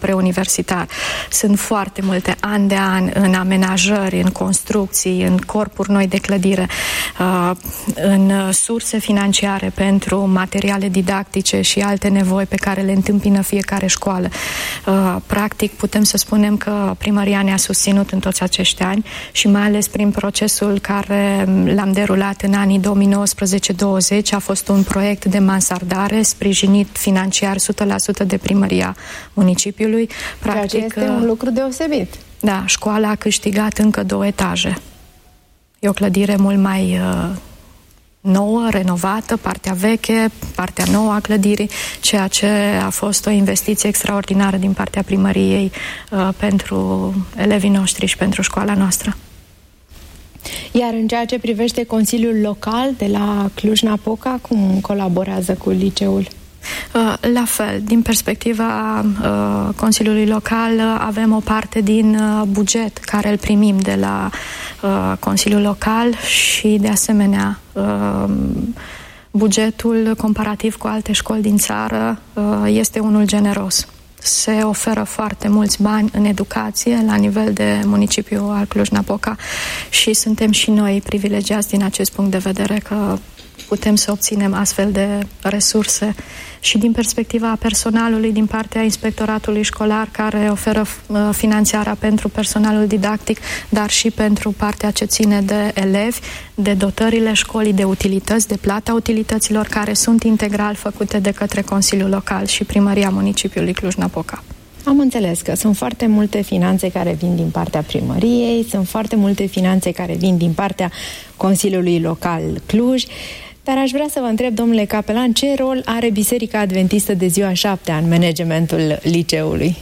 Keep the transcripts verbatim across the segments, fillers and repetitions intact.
preuniversitar. Sunt foarte multe ani de an în amenajări, în construcții, în corpuri noi de clădire, în surse financiare pentru materiale didactice și alte nevoi pe care le întâmpină fiecare școală. Practic, putem să spunem că primăria ne-a susținut în toți acești ani și mai ales prin procesul care l-am derulat în anii două mii nouăsprezece douăzeci, a fost un proiect de mansardare sprijinit financiar o sută la sută de primăria municipiului. Practic, ceea ce este un lucru deosebit. Da, școala a câștigat încă două etaje. E o clădire mult mai uh, nouă, renovată, partea veche, partea nouă a clădirii, ceea ce a fost o investiție extraordinară din partea primăriei uh, pentru elevii noștri și pentru școala noastră. Iar în ceea ce privește Consiliul Local de la Cluj-Napoca, cum colaborează cu liceul? La fel, din perspectiva uh, Consiliului Local, avem o parte din uh, buget care îl primim de la uh, Consiliul Local și, de asemenea, uh, bugetul comparativ cu alte școli din țară uh, este unul generos. Se oferă foarte mulți bani în educație la nivel de municipiu al Cluj-Napoca și suntem și noi privilegiați din acest punct de vedere că putem să obținem astfel de resurse și din perspectiva personalului din partea inspectoratului școlar care oferă uh, finanțarea pentru personalul didactic, dar și pentru partea ce ține de elevi, de dotările școlii, de utilități, de plata utilităților care sunt integral făcute de către Consiliul Local și Primăria Municipiului Cluj-Napoca. Am înțeles că sunt foarte multe finanțe care vin din partea primăriei, sunt foarte multe finanțe care vin din partea Consiliului Local Cluj. Dar aș vrea să vă întreb, domnule capelan, ce rol are Biserica Adventistă de Ziua Șaptea în managementul liceului?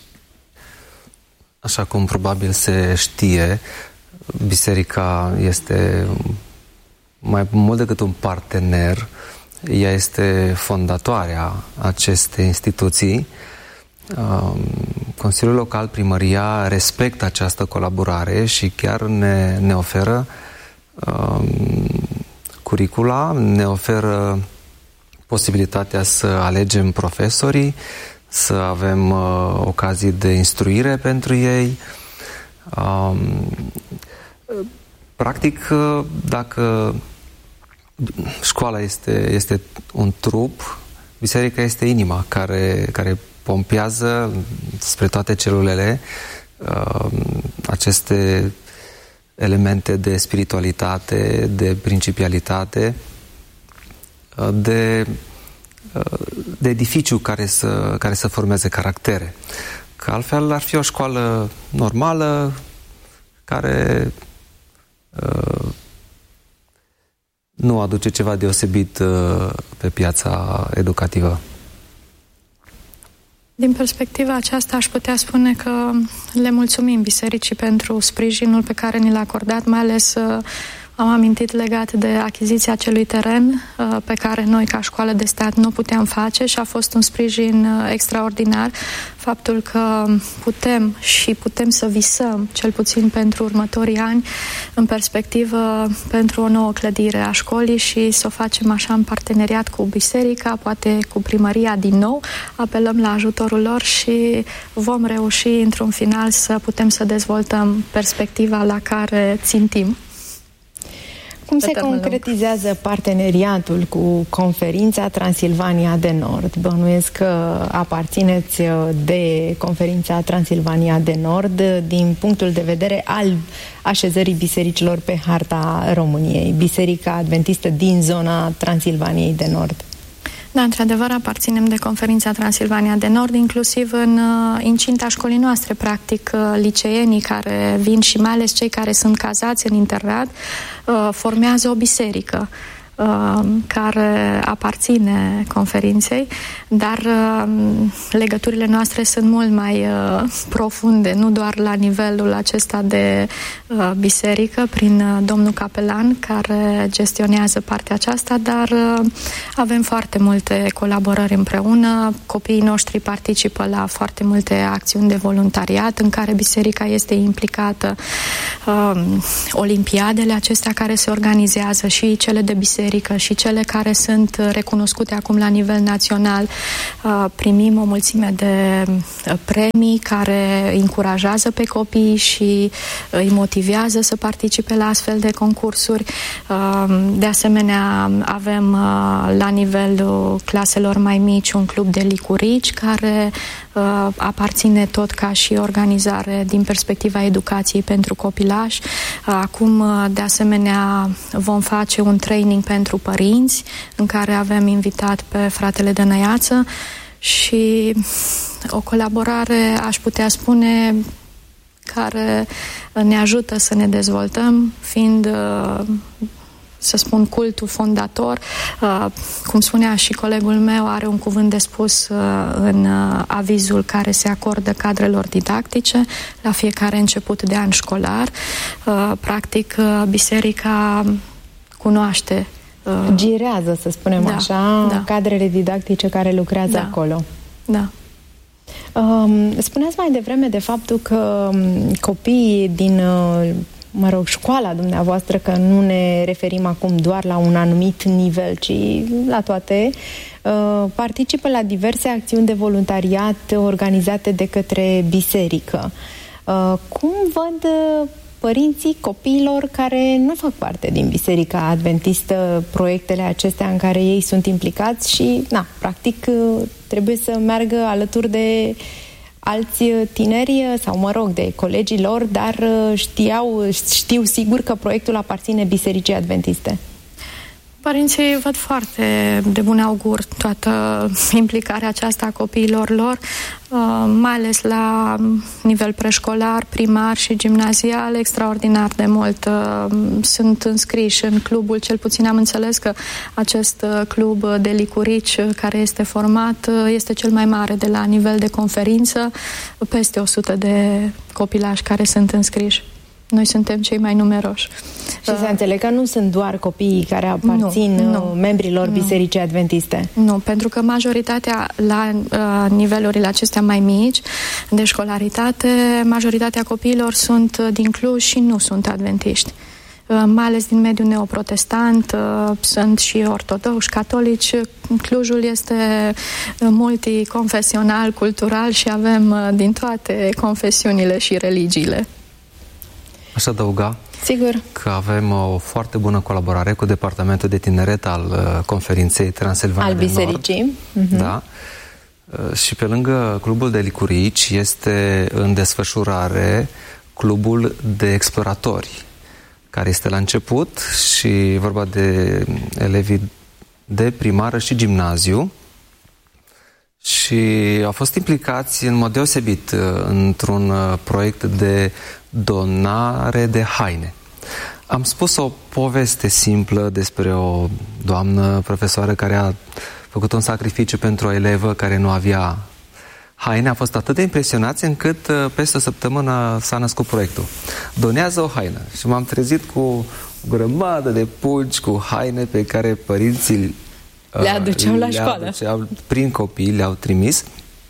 Așa cum probabil se știe, biserica este mai mult decât un partener, ea este fondatoarea acestei instituții. Consiliul Local, primăria respectă această colaborare și chiar ne, ne oferă curicula, ne oferă posibilitatea să alegem profesorii, să avem uh, ocazii de instruire pentru ei. Um, practic, dacă școala este, este un trup, biserica este inima care, care pompează spre toate celulele uh, aceste elemente de spiritualitate, de principialitate, de, de edificiu care să, care să formeze caractere. Că altfel ar fi o școală normală care uh, nu aduce ceva deosebit uh, pe piața educativă. Din perspectiva aceasta aș putea spune că le mulțumim bisericii pentru sprijinul pe care ni l-a acordat, mai ales am amintit legat de achiziția acelui teren pe care noi ca școală de stat nu puteam face și a fost un sprijin extraordinar. Faptul că putem și putem să visăm, cel puțin pentru următorii ani, în perspectivă pentru o nouă clădire a școlii și să o facem așa în parteneriat cu biserica, poate cu primăria din nou, apelăm la ajutorul lor și vom reuși într-un final să putem să dezvoltăm perspectiva la care țintim. Cum se concretizează parteneriatul cu Conferința Transilvania de Nord? Bănuiesc că aparțineți de Conferința Transilvania de Nord din punctul de vedere al așezării bisericilor pe harta României, Biserica Adventistă din zona Transilvaniei de Nord. Da, într-adevăr, aparținem de Conferința Transilvania de Nord, inclusiv în incinta școlii noastre, practic, liceenii care vin și mai ales cei care sunt cazați în internat, formează o biserică care aparține conferinței, dar legăturile noastre sunt mult mai profunde, nu doar la nivelul acesta de biserică, prin domnul capelan care gestionează partea aceasta, dar avem foarte multe colaborări împreună. Copiii noștri participă la foarte multe acțiuni de voluntariat în care biserica este implicată, olimpiadele acestea care se organizează și cele de biserică biserică și cele care sunt recunoscute acum la nivel național, primim o mulțime de premii care încurajează pe copii și îi motivează să participe la astfel de concursuri. De asemenea, avem la nivelul claselor mai mici un club de licurici care aparține tot ca și organizare din perspectiva educației pentru copilași. Acum, de asemenea, vom face un training pentru părinți în care avem invitat pe fratele Dănăiață și o colaborare, aș putea spune, care ne ajută să ne dezvoltăm, fiind, să spun, cultul fondator. Cum spunea și colegul meu, are un cuvânt de spus în avizul care se acordă cadrelor didactice la fiecare început de an școlar. Practic, biserica cunoaște, girează, să spunem da, așa, da. cadrele didactice care lucrează da. acolo. Da. Spuneați mai devreme de faptul că copiii din, mă rog, școala dumneavoastră, că nu ne referim acum doar la un anumit nivel, ci la toate, participă la diverse acțiuni de voluntariat organizate de către biserică. Cum văd părinții copiilor care nu fac parte din Biserica Adventistă proiectele acestea în care ei sunt implicați și, na, practic, trebuie să meargă alături de alți tineri sau, mă rog, de colegii lor, dar știau, știu sigur că proiectul aparține Bisericii Adventiste? Părinții văd foarte de bun augur toată implicarea aceasta a copiilor lor, mai ales la nivel preșcolar, primar și gimnazial, extraordinar de mult. Sunt înscriși în clubul, cel puțin am înțeles că acest club de licurici care este format este cel mai mare de la nivel de conferință, peste o sută de copilași care sunt înscriși. Noi suntem cei mai numeroși. Și să înțeleg că nu sunt doar copiii care aparțin nu, nu, membrilor nu. Bisericii Adventiste. Nu, pentru că majoritatea la uh, nivelurile acestea mai mici de școlaritate, majoritatea copiilor sunt din Cluj și nu sunt adventiști. Uh, mai ales din mediul neoprotestant, uh, sunt și ortodoxi, catolici. Clujul este multiconfesional, cultural și avem uh, din toate confesiunile și religiile. Aș adăuga Sigur. că avem o foarte bună colaborare cu Departamentul de Tineret al uh, Conferinței Transilvania al Bisericii. Nord. Uh-huh. Da. Uh, și pe lângă clubul de licurici este în desfășurare clubul de exploratori, care este la început și vorba de elevii de primară și gimnaziu. Și au fost implicați în mod deosebit uh, într-un uh, proiect de donare de haine. Am spus o poveste simplă despre o doamnă profesoară care a făcut un sacrificiu pentru o elevă care nu avea haine. A fost atât de impresionați încât uh, peste o săptămână s-a născut proiectul. Donează o haină. Și m-am trezit cu o grămadă de pungi cu haine pe care părinții le aduceau la le școală. Aduceau, prin copii le-au trimis.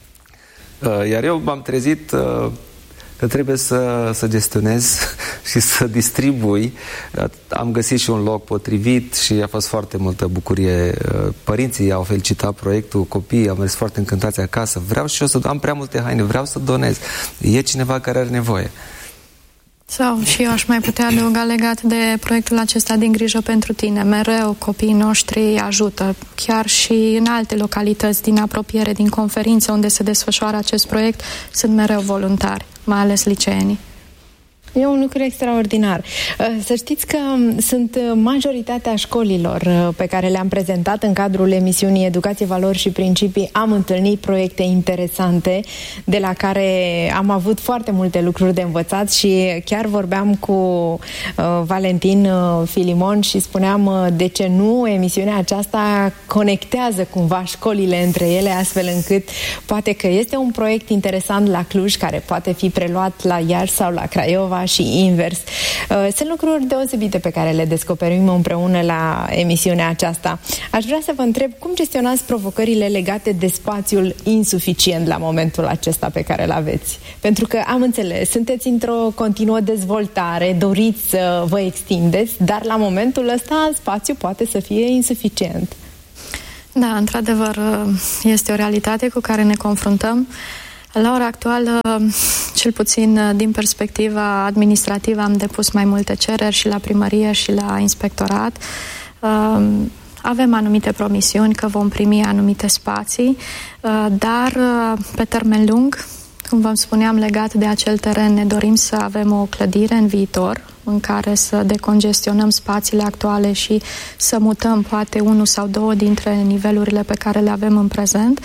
Iar eu m-am trezit că trebuie să, să gestionez și să distribui. Am găsit și un loc potrivit și a fost foarte multă bucurie. Părinții au felicitat proiectul, copiii au mers foarte încântați acasă. Vreau și eu să am prea multe haine, vreau să donez. E cineva care are nevoie. Sau și eu aș mai putea adăuga legat de proiectul acesta din Grijă pentru Tine. Mereu copiii noștri ajută, chiar și în alte localități din apropiere, din conferințe unde se desfășoară acest proiect, sunt mereu voluntari, mai ales liceenii. E un lucru extraordinar. Să știți că sunt majoritatea școlilor pe care le-am prezentat în cadrul emisiunii Educație, Valori și Principii. Am întâlnit proiecte interesante de la care am avut foarte multe lucruri de învățat și chiar vorbeam cu uh, Valentin uh, Filimon și spuneam uh, de ce nu emisiunea aceasta conectează cumva școlile între ele, astfel încât poate că este un proiect interesant la Cluj care poate fi preluat la Iași sau la Craiova cumva și invers. Sunt lucruri deosebite pe care le descoperim împreună la emisiunea aceasta. Aș vrea să vă întreb cum gestionați provocările legate de spațiul insuficient la momentul acesta pe care îl aveți. Pentru că am înțeles, sunteți într-o continuă dezvoltare, doriți să vă extindeți, dar la momentul ăsta spațiul poate să fie insuficient. Da, într-adevăr, este o realitate cu care ne confruntăm. La ora actuală, cel puțin din perspectiva administrativă, am depus mai multe cereri și la primărie și la inspectorat. Avem anumite promisiuni că vom primi anumite spații, dar pe termen lung, cum vă spuneam, legat de acel teren, ne dorim să avem o clădire în viitor în care să decongestionăm spațiile actuale și să mutăm poate unul sau două dintre nivelurile pe care le avem în prezent.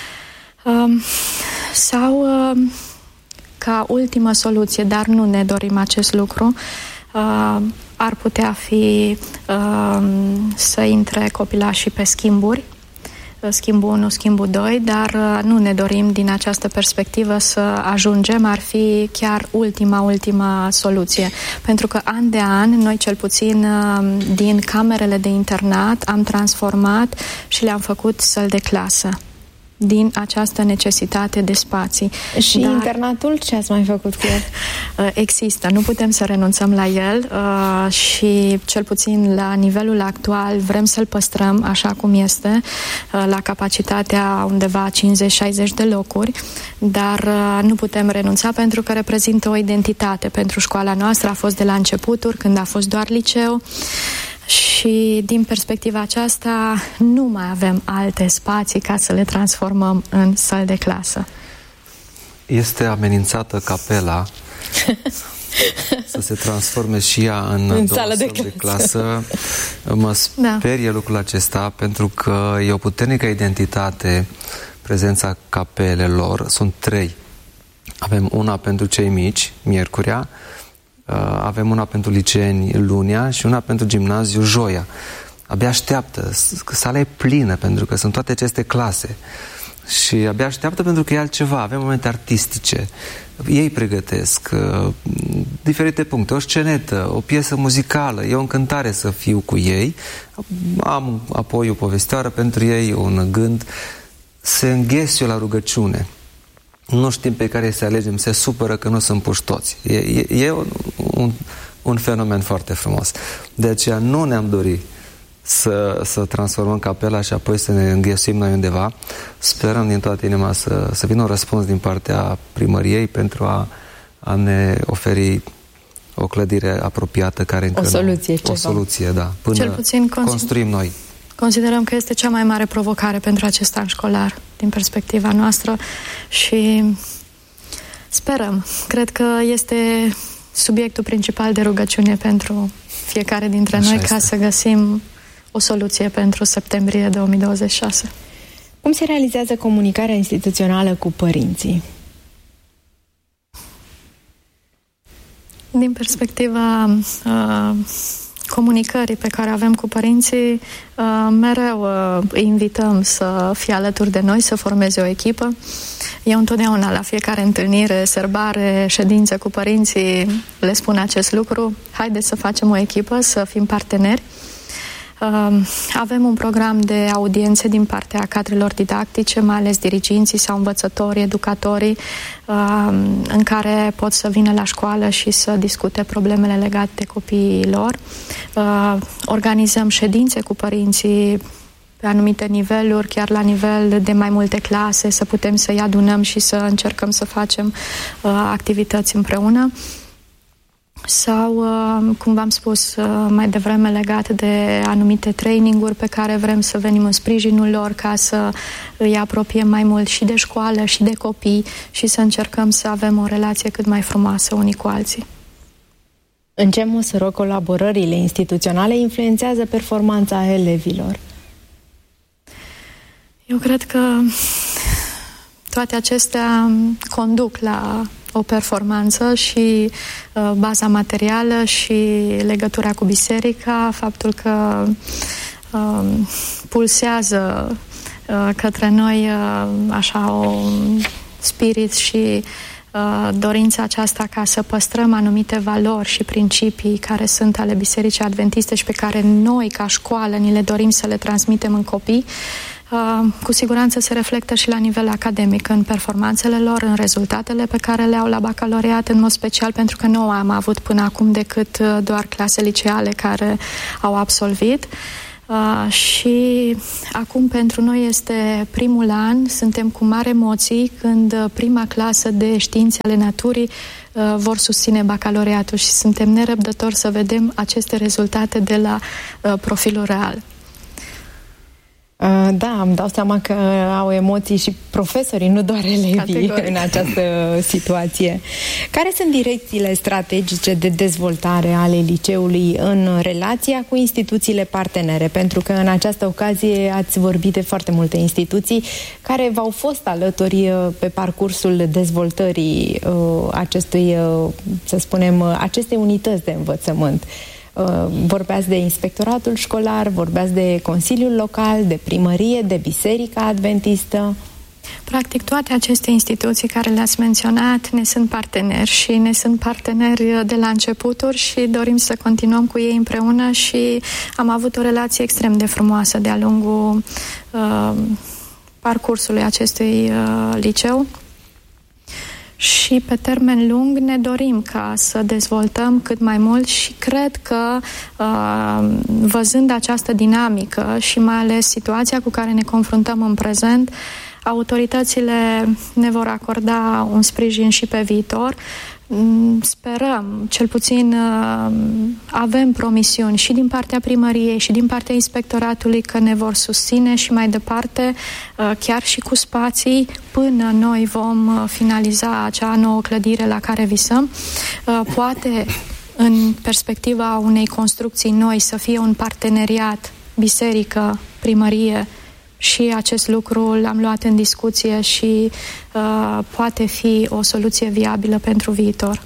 Sau ca ultimă soluție, dar nu ne dorim acest lucru, ar putea fi să intre copilașii pe schimburi, schimbul unu, schimbul doi, dar nu ne dorim din această perspectivă să ajungem, ar fi chiar ultima, ultima soluție. Pentru că an de an, noi cel puțin din camerele de internat am transformat și le-am făcut săli de clasă din această necesitate de spații. Și dar internatul, ce ați mai făcut cu el? Există, nu putem să renunțăm la el uh, și cel puțin la nivelul actual vrem să-l păstrăm așa cum este, uh, la capacitatea undeva cincizeci șaizeci de locuri, dar uh, nu putem renunța pentru că reprezintă o identitate pentru școala noastră, a fost de la începuturi, când a fost doar liceu. Și din perspectiva aceasta nu mai avem alte spații ca să le transformăm în săli de clasă. Este amenințată capela să se transforme și ea în, în sală de clasă. de clasă. Mă sperie da. lucrul acesta pentru că e o puternică identitate prezența capelelor. Sunt trei. Avem una pentru cei mici, miercurea, avem una pentru liceeni lunea și una pentru gimnaziu joia. Abia așteaptă, sala e plină pentru că sunt toate aceste clase și abia așteaptă pentru că e altceva. Avem momente artistice, ei pregătesc uh, diferite puncte, o scenetă, o piesă muzicală, e o încântare să fiu cu ei. Am apoi o povestioară pentru ei, un gând, se înghes eu la rugăciune. Nu știm pe care să alegem, se supără că nu sunt puși toți. E, e, e un, un, un fenomen foarte frumos. De aceea nu ne-am dorit să, să transformăm capela și apoi să ne înghesuim noi undeva. Sperăm din toată inima să, să vină un răspuns din partea primăriei pentru a, a ne oferi o clădire apropiată care încă o soluție, nu, o soluție, da, până cel puțin construim noi. Considerăm că este cea mai mare provocare pentru acest an școlar, din perspectiva noastră, și sperăm. Cred că este subiectul principal de rugăciune pentru fiecare dintre Așa noi este. Ca să găsim o soluție pentru septembrie două mii douăzeci și șase. Cum se realizează comunicarea instituțională cu părinții? Din perspectiva uh, comunicării pe care avem cu părinții, mereu îi invităm să fie alături de noi, să formeze o echipă. Eu întotdeauna, la fiecare întâlnire, sărbare, ședință cu părinții, le spun acest lucru. Haideți să facem o echipă, să fim parteneri. Avem un program de audiențe din partea cadrelor didactice, mai ales diriginții sau învățătorii, educatorii, în care pot să vină la școală și să discute problemele legate de copiii lor. Organizăm ședințe cu părinții pe anumite niveluri, chiar la nivel de mai multe clase, să putem să-i adunăm și să încercăm să facem activități împreună. Sau, cum v-am spus mai devreme, legat de anumite traininguri pe care vrem să venim în sprijinul lor ca să îi apropiem mai mult și de școală și de copii și să încercăm să avem o relație cât mai frumoasă unii cu alții. În ce măsură colaborările instituționale influențează performanța elevilor? Eu cred că toate acestea conduc la o performanță și uh, baza materială și legătura cu biserica, faptul că uh, pulsează uh, către noi uh, așa o spirit și uh, dorința aceasta ca să păstrăm anumite valori și principii care sunt ale Bisericii Adventiste și pe care noi, ca școală, ni le dorim să le transmitem în copii, Uh, cu siguranță se reflectă și la nivel academic, în performanțele lor, în rezultatele pe care le au la bacalaureat, în mod special pentru că nu am avut până acum decât uh, doar clase liceale care au absolvit. Uh, și acum pentru noi este primul an, suntem cu mari emoții când prima clasă de științe ale naturii uh, vor susține bacalaureatul și suntem nerăbdători să vedem aceste rezultate de la uh, profilul real. Da, îmi dau seama că au emoții și profesorii, nu doar elevii, categoric, în această situație. Care sunt direcțiile strategice de dezvoltare ale liceului în relația cu instituțiile partenere? Pentru că în această ocazie ați vorbit de foarte multe instituții care v-au fost alături pe parcursul dezvoltării acestui, să spunem, acestei unități de învățământ. Vorbeați de inspectoratul școlar, vorbeați de Consiliul Local, de primărie, de Biserica Adventistă. Practic toate aceste instituții care le-ați menționat ne sunt parteneri și ne sunt parteneri de la începuturi și dorim să continuăm cu ei împreună și am avut o relație extrem de frumoasă de-a lungul uh, parcursului acestui uh, liceu. Și pe termen lung ne dorim ca să dezvoltăm cât mai mult și cred că văzând această dinamică și mai ales situația cu care ne confruntăm în prezent, autoritățile ne vor acorda un sprijin și pe viitor. Sperăm, cel puțin avem promisiuni și din partea primăriei și din partea inspectoratului că ne vor susține și mai departe, chiar și cu spații, până noi vom finaliza acea nouă clădire la care visăm. Poate, în perspectiva unei construcții noi, să fie un parteneriat biserică, primărie, și acest lucru l-am luat în discuție și uh, poate fi o soluție viabilă pentru viitor.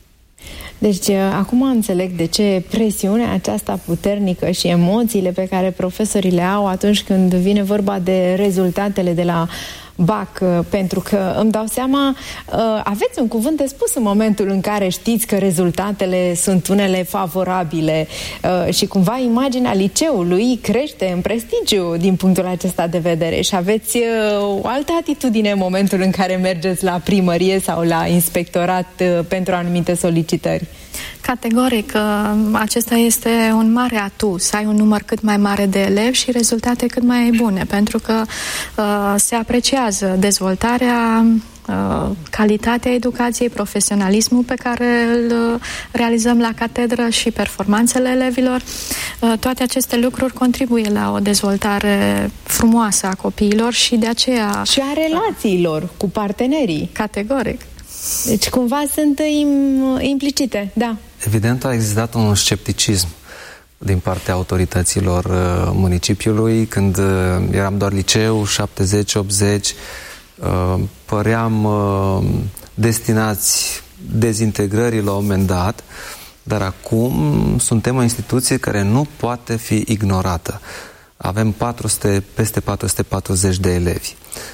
Deci, acum înțeleg de ce presiunea aceasta puternică și emoțiile pe care profesorii le au atunci când vine vorba de rezultatele de la B A C, pentru că îmi dau seama, aveți un cuvânt de spus în momentul în care știți că rezultatele sunt unele favorabile și cumva imaginea liceului crește în prestigiu din punctul acesta de vedere și aveți o altă atitudine în momentul în care mergeți la primărie sau la inspectorat pentru anumite solicitări. Categoric, acesta este un mare atu, să ai un număr cât mai mare de elevi și rezultate cât mai bune, pentru că uh, se apreciază dezvoltarea, uh, calitatea educației, profesionalismul pe care îl realizăm la catedră și performanțele elevilor. Uh, toate aceste lucruri contribuie la o dezvoltare frumoasă a copiilor și de aceea... Și a relațiilor cu partenerii. Categoric. Deci cumva sunt im, implicite, da. Evident a existat un scepticism din partea autorităților uh, municipiului când uh, eram doar liceu, șaptezeci optzeci, uh, păream uh, destinați dezintegrării la un moment dat, dar acum suntem o instituție care nu poate fi ignorată. Avem patru sute, peste patru sute patruzeci de elevi.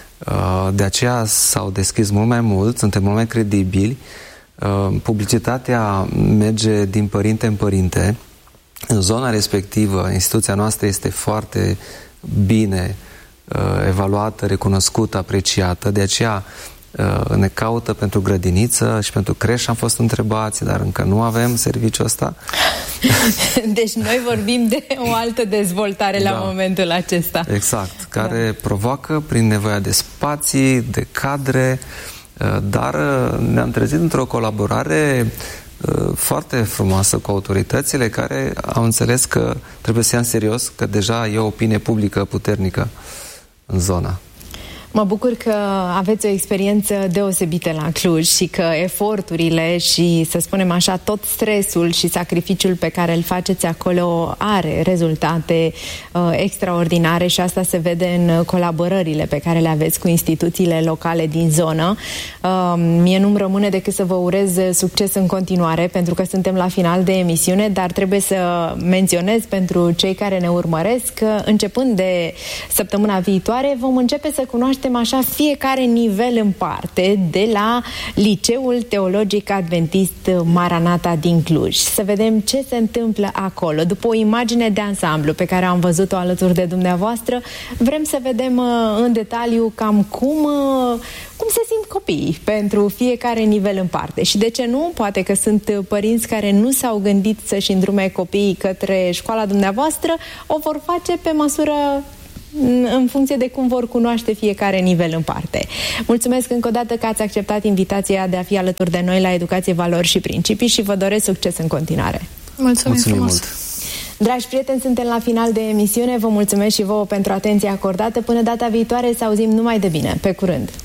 De aceea s-au deschis mult mai mult, suntem mult mai credibili, publicitatea merge din părinte în părinte. În zona respectivă, instituția noastră este foarte bine evaluată, recunoscută, apreciată, de aceea ne caută pentru grădiniță și pentru creșă, am fost întrebați, dar încă nu avem serviciul ăsta. Deci noi vorbim de o altă dezvoltare la da, momentul acesta. Exact, care da. provoacă prin nevoia de spații, de cadre, dar ne-am trezit într-o colaborare foarte frumoasă cu autoritățile care au înțeles că trebuie să ia în serios, că deja e o opinie publică puternică în zona. Mă bucur că aveți o experiență deosebită la Cluj și că eforturile și, să spunem așa, tot stresul și sacrificiul pe care îl faceți acolo are rezultate uh, extraordinare și asta se vede în colaborările pe care le aveți cu instituțiile locale din zonă. Uh, mie nu-mi rămâne decât să vă urez succes în continuare, pentru că suntem la final de emisiune, dar trebuie să menționez pentru cei care ne urmăresc că începând de săptămâna viitoare vom începe să cunoaștem cunoaștem așa fiecare nivel în parte de la Liceul Teologic Adventist Maranata din Cluj. Să vedem ce se întâmplă acolo. După o imagine de ansamblu pe care am văzut-o alături de dumneavoastră, vrem să vedem în detaliu cam cum, cum se simt copiii pentru fiecare nivel în parte. Și de ce nu? Poate că sunt părinți care nu s-au gândit să-și îndrume copiii către școala dumneavoastră, o vor face pe măsură în funcție de cum vor cunoaște fiecare nivel în parte. Mulțumesc încă o dată că ați acceptat invitația de a fi alături de noi la Educație, Valori și Principii și vă doresc succes în continuare. Mulțumim, Mulțumim frumos! mult! Dragi prieteni, suntem la final de emisiune. Vă mulțumesc și vouă pentru atenția acordată. Până data viitoare, să auzim numai de bine. Pe curând!